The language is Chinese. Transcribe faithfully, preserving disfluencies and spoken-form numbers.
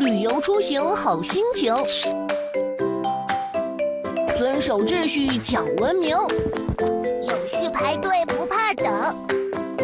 旅游出行好心情，遵守秩序讲文明。